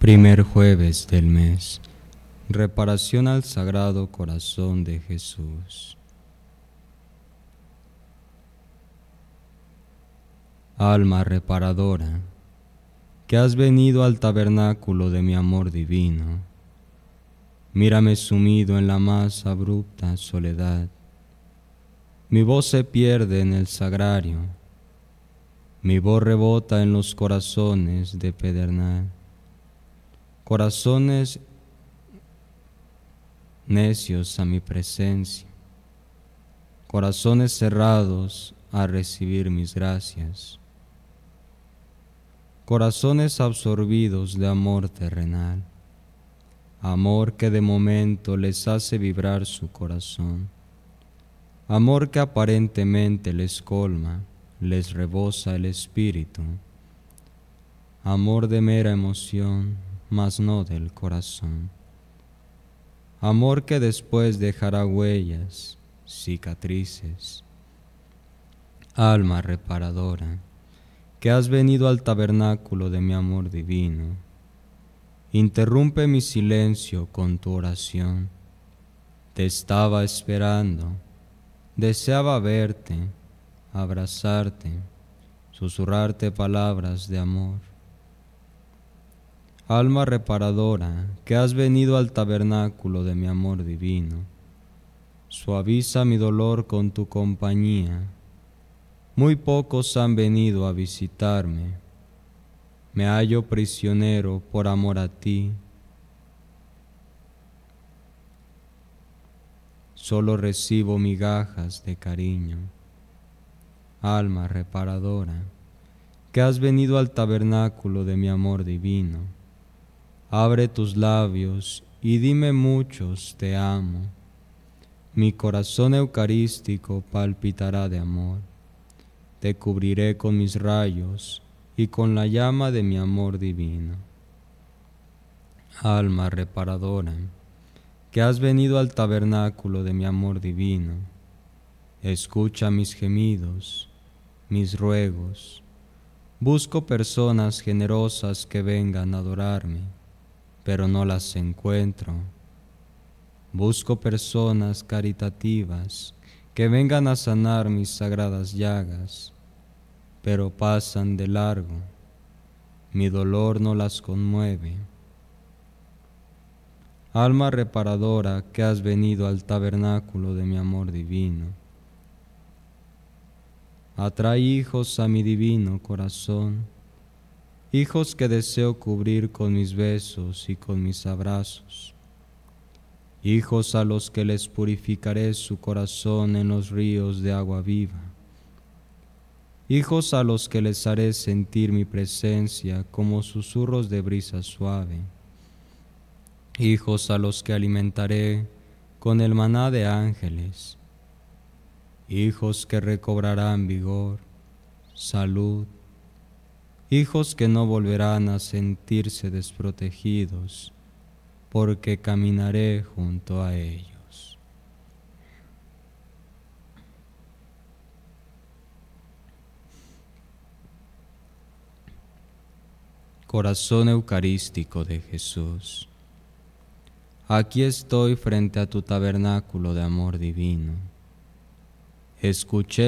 Primer jueves del mes. Reparación al Sagrado Corazón de Jesús. Alma reparadora, que has venido al tabernáculo de mi amor divino, mírame sumido en la más abrupta soledad. Mi voz se pierde en el sagrario, mi voz rebota en los corazones de pedernal, corazones necios a mi presencia, corazones cerrados a recibir mis gracias, corazones absorbidos de amor terrenal, amor que de momento les hace vibrar su corazón, amor que aparentemente les colma, les rebosa el espíritu, amor de mera emoción, mas no del corazón, amor que después dejará huellas, cicatrices. Alma reparadora, que has venido al tabernáculo de mi amor divino, interrumpe mi silencio con tu oración. Te estaba esperando, deseaba verte, abrazarte, susurrarte palabras de amor. Alma reparadora, que has venido al tabernáculo de mi amor divino, suaviza mi dolor con tu compañía. Muy pocos han venido a visitarme. Me hallo prisionero por amor a ti. Solo recibo migajas de cariño. Alma reparadora, que has venido al tabernáculo de mi amor divino, abre tus labios y dime muchos te amo. Mi corazón eucarístico palpitará de amor. Te cubriré con mis rayos y con la llama de mi amor divino. Alma reparadora, que has venido al tabernáculo de mi amor divino, escucha mis gemidos, mis ruegos. Busco personas generosas que vengan a adorarme, pero no las encuentro. Busco personas caritativas que vengan a sanar mis sagradas llagas, pero pasan de largo. Mi dolor no las conmueve. Alma reparadora, que has venido al tabernáculo de mi amor divino, atrae hijos a mi divino corazón, hijos que deseo cubrir con mis besos y con mis abrazos, hijos a los que les purificaré su corazón en los ríos de agua viva, hijos a los que les haré sentir mi presencia como susurros de brisa suave, hijos a los que alimentaré con el maná de ángeles, hijos que recobrarán vigor, salud, hijos que no volverán a sentirse desprotegidos, porque caminaré junto a ellos. Corazón eucarístico de Jesús, aquí estoy frente a tu tabernáculo de amor divino. Escuché